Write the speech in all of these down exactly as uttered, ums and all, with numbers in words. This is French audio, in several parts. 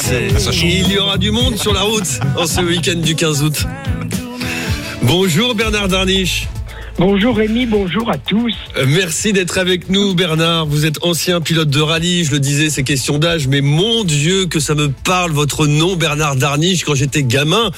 Il y aura du monde sur la route en ce week-end du quinze août. Bonjour Bernard Darniche. Bonjour Rémi, bonjour à tous. Merci d'être avec nous Bernard. Vous êtes ancien pilote de rallye, je le disais, c'est question d'âge, mais mon Dieu que ça me parle votre nom Bernard Darniche. Quand j'étais gamin,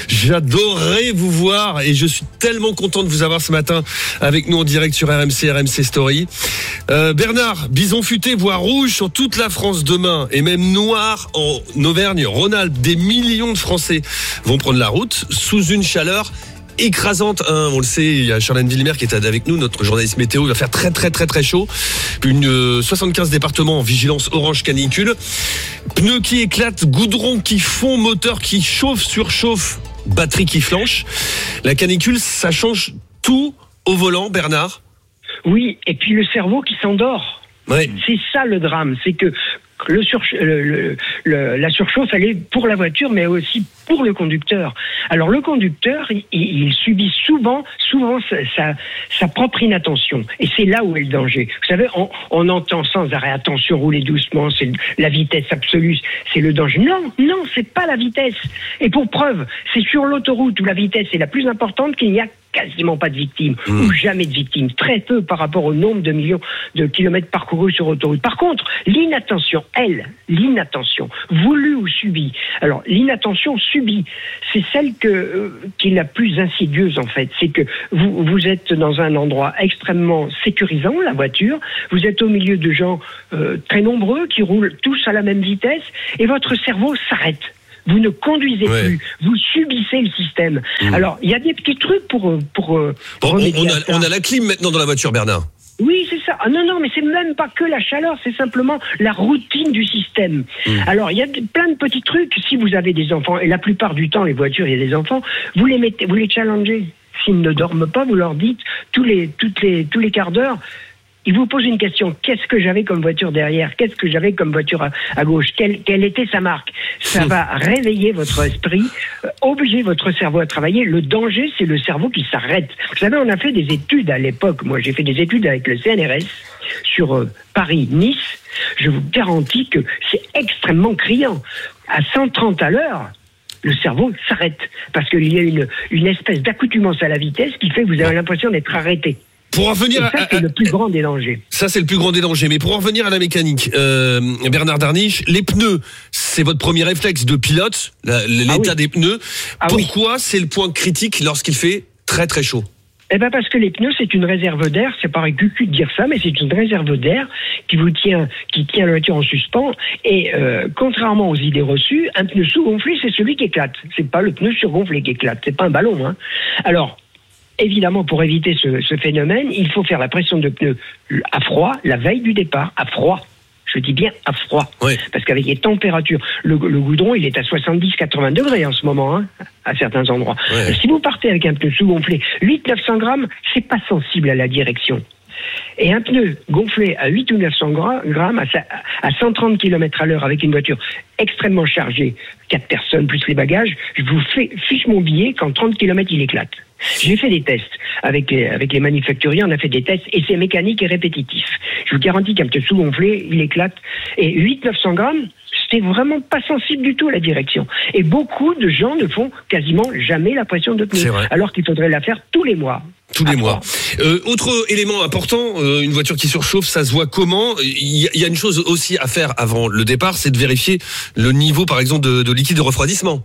j'adorais vous voir et je suis tellement content de vous avoir ce matin avec nous en direct sur R M C, R M C Story. Euh, Bernard, bison futé voit rouge sur toute la France demain et même noir en Auvergne-Rhône-Alpes. Des millions de Français vont prendre la route sous une chaleur écrasante, hein, on le sait, il y a Charlène Villemer qui est avec nous, notre journaliste météo, il va faire très très très très chaud. Une euh, soixante-quinze départements en vigilance orange canicule. Pneus qui éclatent, goudron qui fond, moteur qui chauffe, surchauffe, batterie qui flanche. La canicule, ça change tout au volant, Bernard. Oui, et puis le cerveau qui s'endort. Ouais. C'est ça le drame, c'est que le sur, le, le, le, la surchauffe, elle est pour la voiture, mais aussi pour le conducteur. Alors le conducteur, il, il subit souvent, souvent sa, sa, sa propre inattention, et c'est là où est le danger. Vous savez, on, on entend sans arrêt attention, rouler doucement, c'est la vitesse absolue, c'est le danger. Non, non, c'est pas la vitesse. Et pour preuve, c'est sur l'autoroute où la vitesse est la plus importante qu'il n'y a quasiment pas de victimes, mmh. ou jamais de victimes, très peu par rapport au nombre de millions de kilomètres parcourus sur autoroute. Par contre, l'inattention, elle, l'inattention, voulue ou subie, alors l'inattention subie, c'est celle que, euh, qui est la plus insidieuse en fait, c'est que vous, vous êtes dans un endroit extrêmement sécurisant, la voiture, vous êtes au milieu de gens euh, très nombreux qui roulent tous à la même vitesse, et votre cerveau s'arrête. Vous ne conduisez ouais. plus, vous subissez le système. Mmh. Alors, il y a des petits trucs pour... pour bon, on, on, a, on a la clim maintenant dans la voiture, Bernard. Oui, c'est ça. Ah non, non, mais c'est même pas que la chaleur, c'est simplement la routine du système. Mmh. Alors, il y a de, plein de petits trucs. Si vous avez des enfants, et la plupart du temps, les voitures, il y a des enfants, vous les mettez, vous les challengez. S'ils ne dorment pas, vous leur dites tous les, toutes les, tous les quarts d'heure, il vous pose une question. Qu'est-ce que j'avais comme voiture derrière? Qu'est-ce que j'avais comme voiture à, à gauche? Quelle, quelle était sa marque? Ça va réveiller votre esprit, euh, obliger votre cerveau à travailler. Le danger, c'est le cerveau qui s'arrête. Vous savez, on a fait des études à l'époque. Moi, j'ai fait des études avec le C N R S sur euh, Paris-Nice. Je vous garantis que c'est extrêmement criant. À cent trente à l'heure, le cerveau s'arrête. Parce qu'il y a une, une espèce d'accoutumance à la vitesse qui fait que vous avez l'impression d'être arrêté. Pour en revenir ça, c'est à, à, le plus grand des dangers. Ça, c'est le plus grand des dangers. Mais pour en revenir à la mécanique, euh, Bernard Darniche, les pneus, c'est votre premier réflexe de pilote, la, l'état ah oui. des pneus. Ah Pourquoi oui. c'est le point critique lorsqu'il fait très très chaud? Eh ben parce que les pneus, c'est une réserve d'air. C'est pareil cucu de dire ça, mais c'est une réserve d'air qui vous tient, qui tient la voiture en suspens. Et euh, contrairement aux idées reçues, un pneu sous-gonflé, c'est celui qui éclate. C'est pas le pneu surgonflé qui éclate. C'est pas un ballon, hein. Alors. Évidemment, pour éviter ce, ce phénomène, il faut faire la pression de pneus à froid, la veille du départ, à froid. Je dis bien à froid. Oui. Parce qu'avec les températures, le, le goudron, il est à soixante-dix à quatre-vingts degrés en ce moment, hein, à certains endroits. Oui. Si vous partez avec un pneu sous-gonflé, huit à neuf cents grammes, c'est pas sensible à la direction. Et un pneu gonflé à huit ou neuf cents grammes, à cent trente kilomètres à l'heure avec une voiture extrêmement chargée, quatre personnes plus les bagages, je vous fais, fiche mon billet qu'en trente kilomètres il éclate. J'ai fait des tests avec les, avec les manufacturiers, on a fait des tests et c'est mécanique et répétitif. Je vous garantis qu'un pneu sous-gonflé, il éclate. Et huit à neuf cents grammes, c'est vraiment pas sensible du tout à la direction. Et beaucoup de gens ne font quasiment jamais la pression de pneu, alors qu'il faudrait la faire tous les mois. Tous les mois. Euh, autre élément important, euh, une voiture qui surchauffe, ça se voit comment? Il y, y a une chose aussi à faire avant le départ, c'est de vérifier le niveau, par exemple, de, de liquide de refroidissement.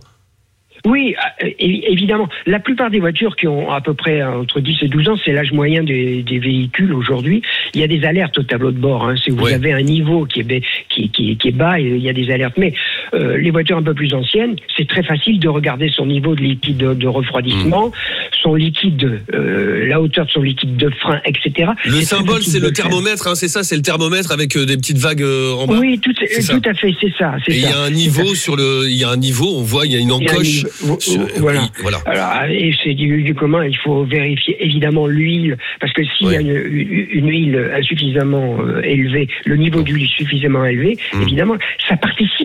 Oui, évidemment. La plupart des voitures qui ont à peu près entre dix et douze ans, c'est l'âge moyen des, des véhicules aujourd'hui. Il y a des alertes au tableau de bord. Hein. Si vous ouais. avez un niveau qui est, qui, qui, qui est bas, il y a des alertes. Mais euh, les voitures un peu plus anciennes, c'est très facile de regarder son niveau de liquide de, de refroidissement, mmh. son liquide, euh, la hauteur de son liquide de frein, et cetera. Le c'est symbole, c'est le thermomètre, hein, c'est ça, c'est le thermomètre avec euh, des petites vagues euh, en bas. Oui, tout, tout à fait, c'est ça. C'est et il y a un niveau sur le, il y a un niveau, on voit, il y a une encoche. Sur, voilà. Oui, voilà. Alors, et c'est du, du commun, il faut vérifier évidemment l'huile, parce que s'il ouais. y a une, une huile insuffisamment euh, élevée, le niveau d'huile est suffisamment élevé, mmh. évidemment, ça participe à la,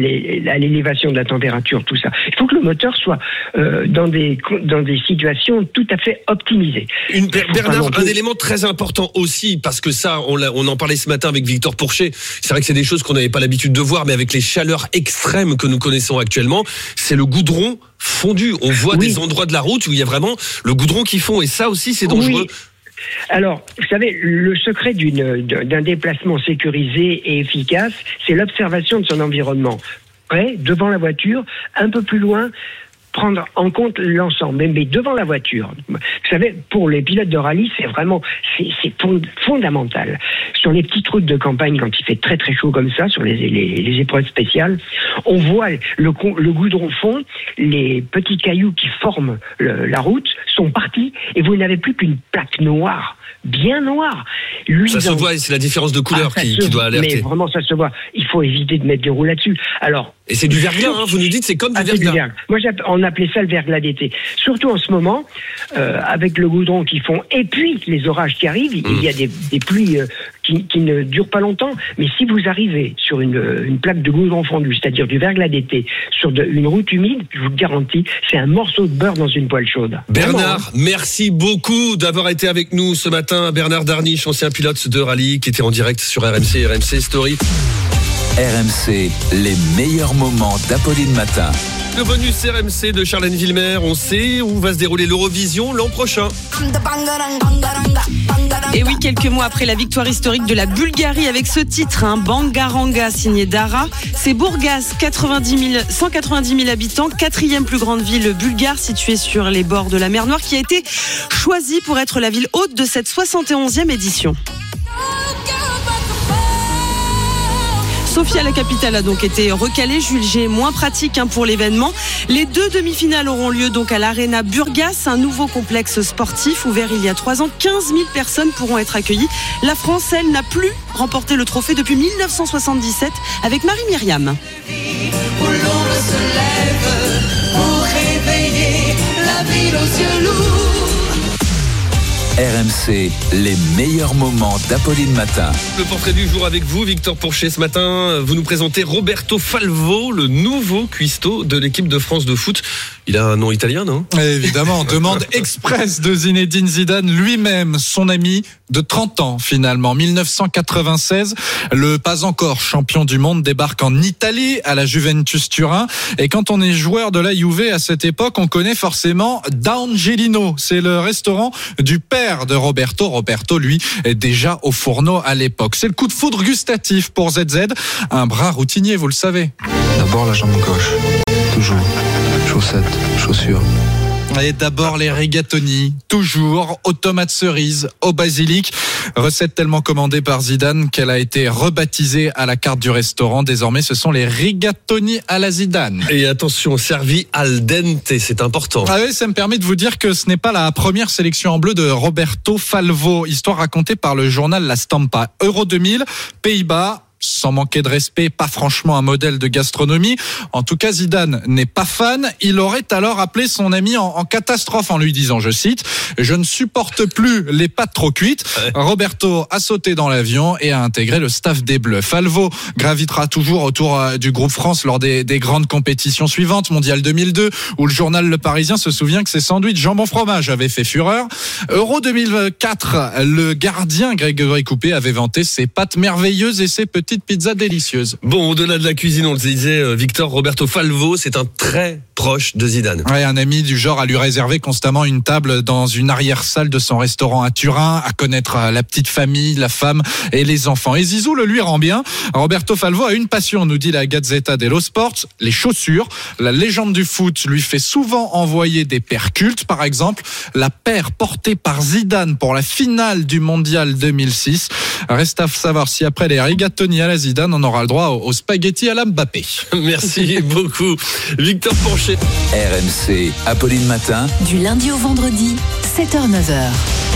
les, à l'élévation de la température, tout ça. Il faut que le moteur soit euh, dans des dans des situations tout à fait optimisées. Une, Bernard, un élément très important aussi, parce que ça, on, l'a, on en parlait ce matin avec Victor Pourchet. C'est vrai que c'est des choses qu'on n'avait pas l'habitude de voir, mais avec les chaleurs extrêmes que nous connaissons actuellement, c'est le goudron fondu. On voit oui. des endroits de la route où il y a vraiment le goudron qui fond, et ça aussi, c'est dangereux. Oui. Alors, vous savez, le secret d'une, d'un déplacement sécurisé et efficace, c'est l'observation de son environnement. Près, devant la voiture, un peu plus loin, prendre en compte l'ensemble, mais, mais devant la voiture. Vous savez, pour les pilotes de rallye, c'est vraiment c'est, c'est fond, fondamental. Sur les petites routes de campagne, quand il fait très très chaud comme ça, sur les, les, les épreuves spéciales, on voit le, le goudron fond, les petits cailloux qui forment le, la route sont partis, et vous n'avez plus qu'une plaque noire, bien noire. Ça se voit, c'est la différence de couleur ah, qui, qui doit alerter. Mais vraiment, ça se voit. Il faut éviter de mettre des roues là-dessus. Alors, et c'est du verglas, hein, vous nous dites, c'est comme du ah, verglas. Du verglas. Moi, on appelait ça le verglas d'été. Surtout en ce moment, euh, avec le goudron qui fond, et puis les orages qui arrivent, mmh. il y a des, des pluies euh, qui, qui ne durent pas longtemps. Mais si vous arrivez sur une, une plaque de goudron fondu, c'est-à-dire du verglas d'été, sur de, une route humide, je vous le garantis, c'est un morceau de beurre dans une poêle chaude. Bernard, Vraiment, hein. merci beaucoup d'avoir été avec nous ce matin. Bernard Darniche, ancien pilote de rallye, qui était en direct sur R M C, R M C Story. R M C, les meilleurs moments d'Apolline Matin. Le bonus R M C de Charlène Villemer, on sait où va se dérouler l'Eurovision l'an prochain. Et oui, quelques mois après la victoire historique de la Bulgarie avec ce titre, hein, Bangaranga, signé Dara. C'est Bourgas, quatre-vingt-dix mille, cent quatre-vingt-dix mille habitants, quatrième plus grande ville bulgare située sur les bords de la mer Noire, qui a été choisie pour être la ville hôte de cette soixante et onzième édition. Sofia, la capitale, a donc été recalée, jugée moins pratique hein, pour l'événement. Les deux demi-finales auront lieu donc à l'Arena Burgas, un nouveau complexe sportif ouvert il y a trois ans. quinze mille personnes pourront être accueillies. La France, elle, n'a plus remporté le trophée depuis dix-neuf cent soixante-dix-sept avec Marie-Myriam. Où l'on se lève pour réveiller la ville aux yeux lourds. R M C, les meilleurs moments d'Apolline Matin. Le portrait du jour avec vous, Victor Pourchet. Ce matin, vous nous présentez Roberto Falvo, le nouveau cuistot de l'équipe de France de foot. Il a un nom italien, non ? Évidemment, demande express de Zinedine Zidane, lui-même, son ami de trente ans finalement. dix-neuf cent quatre-vingt-seize, le pas encore champion du monde débarque en Italie, à la Juventus Turin. Et quand on est joueur de la Juve à cette époque, on connaît forcément D'Angelino. C'est le restaurant du père de Roberto. Roberto, lui, est déjà au fourneau à l'époque. C'est le coup de foudre gustatif pour Z Z, un bras routinier, vous le savez. D'abord la jambe gauche, toujours. Chaussettes, chaussures. Et d'abord les rigatoni, toujours aux tomates cerises, au basilic. Recette tellement commandée par Zidane qu'elle a été rebaptisée à la carte du restaurant. Désormais, ce sont les rigatoni à la Zidane. Et attention, servi al dente, c'est important. Ah oui, ça me permet de vous dire que ce n'est pas la première sélection en bleu de Roberto Falvo. Histoire racontée par le journal La Stampa. Euro deux mille, Pays-Bas. Sans manquer de respect, pas franchement un modèle de gastronomie. En tout cas, Zidane n'est pas fan. Il aurait alors appelé son ami en, en catastrophe en lui disant, je cite, « Je ne supporte plus les pâtes trop cuites. Ouais. » Roberto a sauté dans l'avion et a intégré le staff des Bleus. Falvo gravitera toujours autour du groupe France lors des, des grandes compétitions suivantes, Mondial deux mille deux, où le journal Le Parisien se souvient que ses sandwichs jambon fromage avaient fait fureur. Euro deux mille quatre, le gardien Grégory Coupé avait vanté ses pâtes merveilleuses et ses petits petite pizza délicieuse. Bon, au-delà de la cuisine, on le disait, Victor, Roberto Falvo, c'est un très proche de Zidane. Ouais, un ami du genre à lui réserver constamment une table dans une arrière-salle de son restaurant à Turin, à connaître la petite famille, la femme et les enfants. Et Zizou le lui rend bien. Roberto Falvo a une passion, nous dit la Gazzetta dello Sport, les chaussures. La légende du foot lui fait souvent envoyer des paires cultes. Par exemple, la paire portée par Zidane pour la finale du Mondial deux mille six. Reste à savoir si après les rigatoni à la Zidane, on aura le droit aux spaghettis à la Mbappé. Merci beaucoup, Victor Pourchet. R M C, Apolline Matin. Du lundi au vendredi, sept heures neuf heures.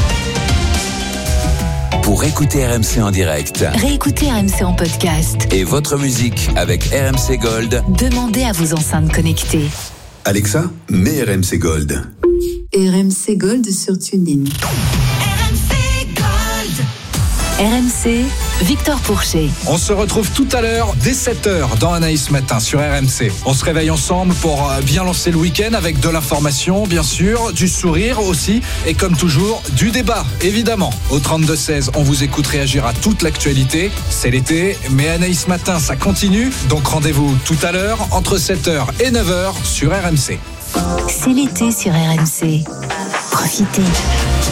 Pour écouter R M C en direct, réécoutez R M C en podcast. Et votre musique avec R M C Gold. Demandez à vos enceintes connectées. Alexa, mets R M C Gold. R M C Gold sur TuneIn. R M C Gold. R M C Victor Pourchet. On se retrouve tout à l'heure dès sept heures dans Anaïs Matin sur R M C. On se réveille ensemble pour bien lancer le week-end avec de l'information, bien sûr, du sourire aussi et comme toujours, du débat, évidemment. Au trente-deux seize, on vous écoute réagir à toute l'actualité. C'est l'été, mais Anaïs Matin, ça continue. Donc rendez-vous tout à l'heure entre sept heures et neuf heures sur R M C. C'est l'été sur R M C. Profitez.